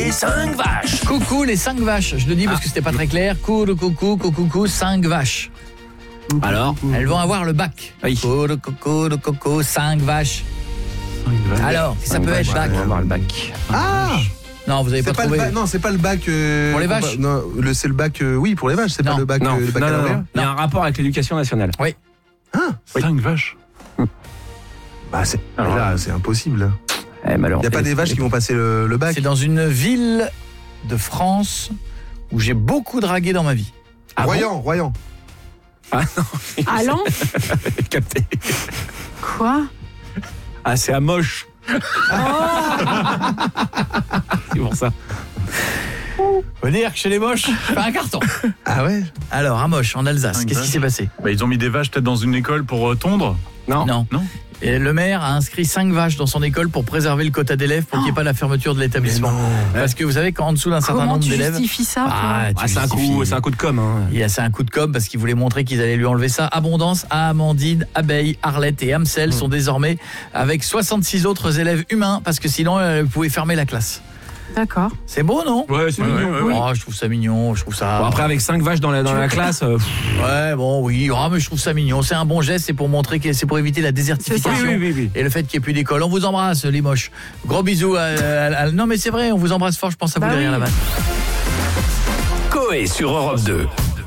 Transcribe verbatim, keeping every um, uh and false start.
les cinq vaches. Coucou les cinq vaches. Je le dis parce Ah. que c'était pas très clair. Coucou, coucou, coucou, coucou, cinq vaches. Alors Elles vont avoir le bac. Oui. Coucou, coucou, coucou, cinq vaches. Alors, ça Cinq peut vaches, être bac. on va voir le bac. Ah, Non, vous avez c'est pas pas le trouvé. bac. Non, c'est pas le bac. euh, Pour les qu'on vaches va- Non, le c'est le bac. euh, oui, pour les vaches. C'est Non. pas le bac. Non, euh, le non, non, baccalauréat. non. Il y a un rapport avec l'éducation nationale. Oui. Cinq vaches. Bah, c'est Alors, là, c'est impossible. Eh, mais alors, Il y a pas des vaches qui vont passer le, le bac. C'est dans une ville de France où j'ai beaucoup dragué dans ma vie. Ah bon Royan, Royan. Allant Capté. Quoi? Ah, c'est à Moche. C'est pour ça. Faut dire que chez les moches, je fais un carton. Ah ouais. Alors, à Moche, en Alsace, Cinq qu'est-ce qui vaches. s'est passé? Bah, ils ont mis des vaches peut-être dans une école pour euh, tondre. Non. Non. Non. Et le maire a inscrit cinq vaches dans son école pour préserver le quota d'élèves pour qu'il n'y ait pas la fermeture de l'établissement. Parce que vous savez qu'en dessous d'un certain Comment nombre tu d'élèves... justifies ça toi Ah, tu Ah, c'est un coup, justifies. c'est un coup de com. Hein. Il a c'est un coup de com' parce qu'il voulait montrer qu'ils allaient lui enlever ça. Abondance, Amandine, Abeille, Arlette et Amsel sont désormais avec soixante-six autres élèves humains parce que sinon elle pouvait fermer la classe. D'accord. C'est beau, non? Ouais, c'est Ouais, mignon. ouais, ouais, Oh, je trouve ça mignon, je trouve ça... Bon, après, avec cinq vaches dans la, dans la classe. euh, pff, Ouais, bon, oui, oh, mais je trouve ça mignon. C'est un bon geste, c'est pour montrer que c'est pour éviter la désertification. oui, oui, oui, oui. Et le fait qu'il n'y ait plus d'école. On vous embrasse, les moches. Gros bisous. À, à- à- non, mais c'est vrai, on vous embrasse fort. Je pense à vous Bah derrière oui. la vanne. Coé sur Europe deux.